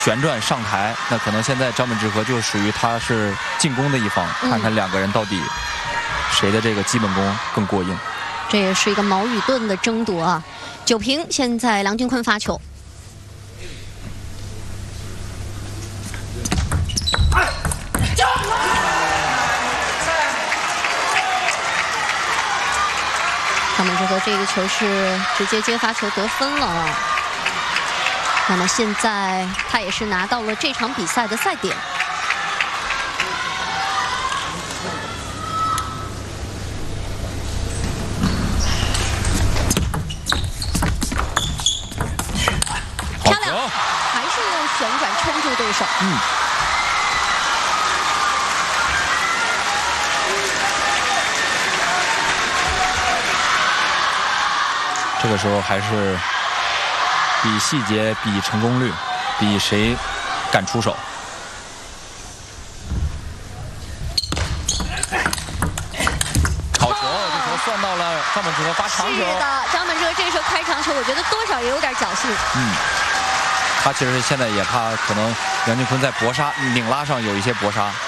旋转上台，那可能现在张本智和就属于他是进攻的一方，看看两个人到底谁的这个基本功更过硬。 这也是一个矛与盾的争夺啊！9平，现在梁靖昆发球。张本智和这个球是直接接发球得分了啊！那么现在他也是拿到了这场比赛的赛点。漂亮，还是用旋转撑住对手。 这个时候还是比细节、比成功率、比谁敢出手。好球，这球算到了张本智和发长球。 是的，张本智和这时候开长球，我觉得多少也有点侥幸。 他其实现在也怕可能梁靖昆在搏杀拧拉上有一些搏杀。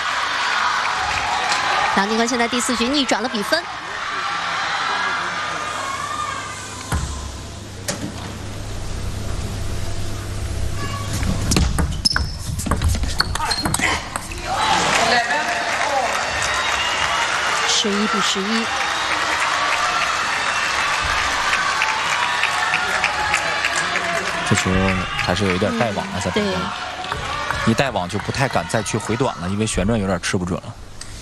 梁靖昆现在第4局逆转了比分。11比11。 这球还是有一点带网啊，在边一带网就不太敢再去回短了，因为旋转有点吃不准了。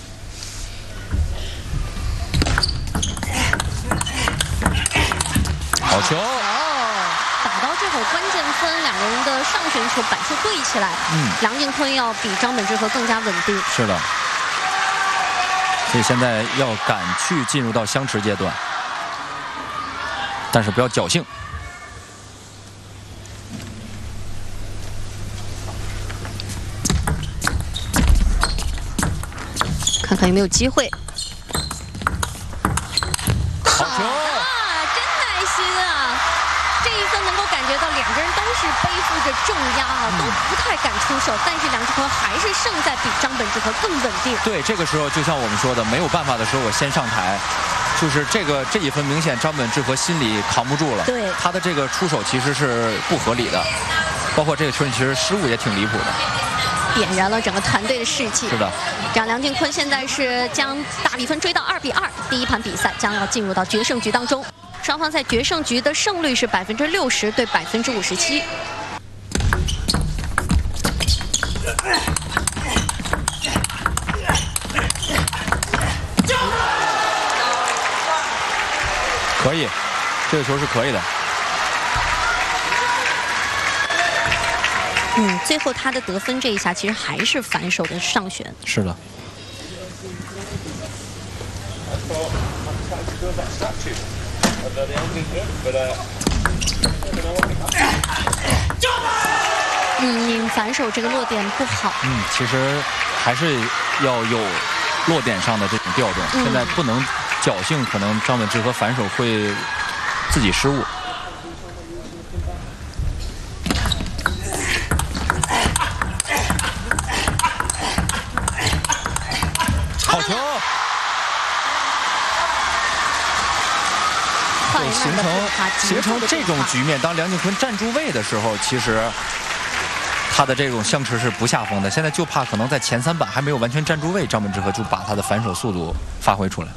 好球！ 打到这会儿关键分，两个人的上旋球板数对起来，梁靖昆要比张本智和更加稳定。 是的。所以现在要敢去进入到相持阶段，但是不要侥幸。 看看有没有机会。 好球！ 真耐心啊！这一分能够感觉到两个人都是背负着重压啊，都不太敢出手，但是梁靖昆还是胜在比张本智和更稳定。 对，这个时候就像我们说的，没有办法的时候我先上台，就是这一分明显张本智和心里扛不住了。 对， 他的这个出手其实是不合理的，包括这个球其实失误也挺离谱的。 点燃了整个团队的士气。 是的， 这样梁靖昆现在是将大比分追到2比2，第一盘比赛将要进入到决胜局当中。双方在决胜局的胜率是60%对57%。 可以，这个球是可以的。 最后他的得分这一下其实还是反手的上旋。 是的。 反手这个落点不好。 其实还是要有落点上的这种调动，现在不能侥幸，可能张本智和反手会自己失误。好球！对，形成这种局面，当梁靖昆站住位的时候，其实他的这种相持是不下风的。现在就怕可能在前3板还没有完全站住位，张本智和就把他的反手速度发挥出来。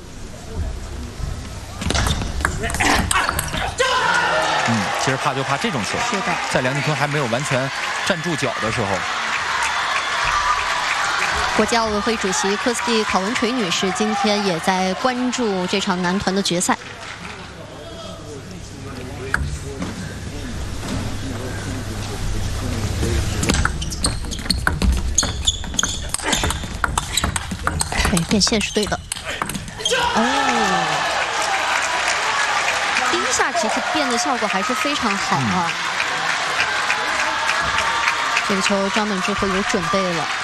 其实怕就怕这种球。 是的， 在梁靖昆还没有完全站住脚的时候。 国际奥委会主席科斯蒂考文垂女士今天也在关注这场男团的决赛。对，变线是对的。第一下其实变的效果还是非常好啊。这个球张本智和有准备了。